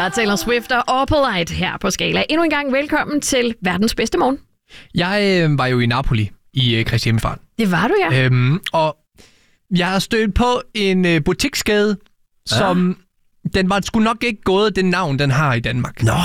var Taylor Swift og Opalite her på Skala. Endnu en gang velkommen til verdens bedste morgen. Jeg var jo i Napoli i Kristi Himmelfart. Det var du, ja. Og jeg har stødt på en butikskæde, som den var sgu nok ikke gået den navn, den har i Danmark. Nå.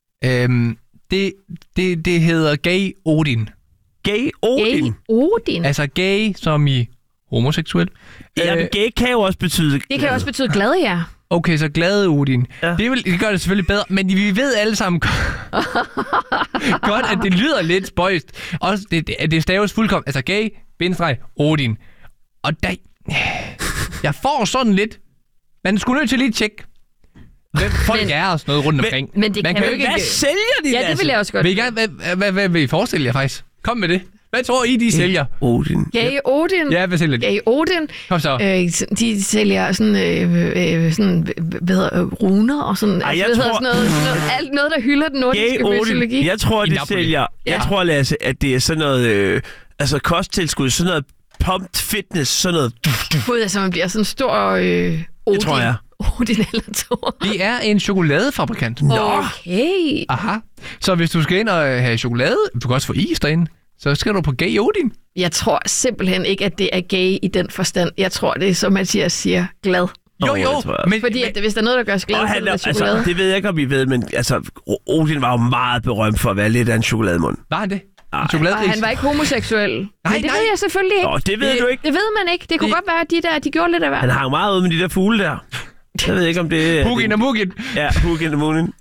Det hedder Gay Odin. Gay Odin? Gay Odin? Altså gay som i homoseksuel. Ja, men gay kan jo også betyde... Det kan jo også betyde glade, ja. Okay, så glade Odin. Ja. Det gør det selvfølgelig bedre, men vi ved alle sammen godt, at det lyder lidt spøjst. Også det staves fuldkommen. Altså gay, bindestreg, Odin. Og der... Jeg får sådan lidt... Man skulle nødt til lige at tjekke, hvem folk er og sådan noget rundt omkring. Men det kan jo ikke... Hvad sælger de? Ja, det vil jeg også godt. Hvad vil I forestille jer faktisk? Kom med det. Hvad tror I, de sælger? Odin. Gay Odin. Ja, hvad sælger de? Gay Odin. Kom så. De sælger sådan, hvad hedder, runer og sådan, Ej, alt noget, der hylder den nordiske mytologi. Jeg tror, de sælger... Jeg tror, Lasse, at det er sådan noget... kosttilskud, sådan noget pumped fitness, sådan noget... Gud, altså man bliver sådan stor Odin. Det tror jeg. Odin eller Thor. Det er en chokoladefabrikant. Okay. Aha. Så hvis du skal ind og have chokolade, du kan også få is derinde, så skal du på Gay Odin. Jeg tror simpelthen ikke, at det er gay i den forstand. Jeg tror, det er, som Mathias siger, glad. Jo, men hvis der er noget, der gør os glade, så er det chokolade. Altså, det ved jeg ikke, om I ved, men Odin var jo meget berømt for at være lidt af en chokolademund. Var han det? Og han var ikke homoseksuel. Nej, det ved jeg selvfølgelig ikke. Det ved du ikke. Det ved man ikke. Det kunne godt være, at de gjorde lidt af hvert. Han hang meget ud med de der fugle der. Jeg ved ikke, om det er... Hugin og Mugin. Ja, Hugin og Mugin.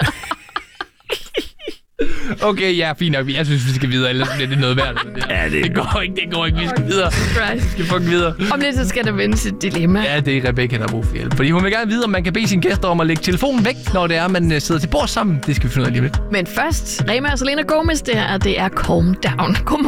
Okay, ja, fint nok. Jeg synes, vi skal videre, ellers bliver det noget værd. Ja, det går ikke. Vi skal videre. Vi skal fucking videre. Om lidt, så skal der vendes et dilemma. Ja, det er Rebecca, der har brug for hjælp. Fordi hun vil gerne vide, om man kan bede sine gæster om at lægge telefonen væk, når det er, man sidder til bord sammen. Det skal vi finde ud af lige lidt. Men først, Rema og Selena Gomez, det er Calm Down. Godmorgen.